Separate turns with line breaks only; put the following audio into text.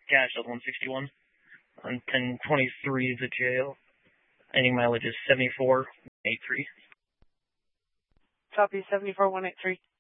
Cash out 161 on 1023 the jail. Ending mileage is 74.83.
Copy 74.183.